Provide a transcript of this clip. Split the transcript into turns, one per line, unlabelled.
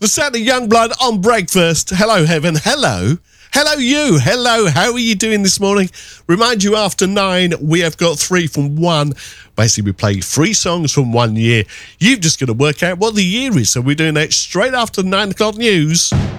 The sound of Youngblood on breakfast. Hello, Heaven. Hello. Hello, you. Hello. How are you doing this morning? Remind you, after 9, we have got 3 from 1. Basically, we play 3 songs from 1 year. You've just got to work out what the year is. So we're doing that straight after 9 o'clock news.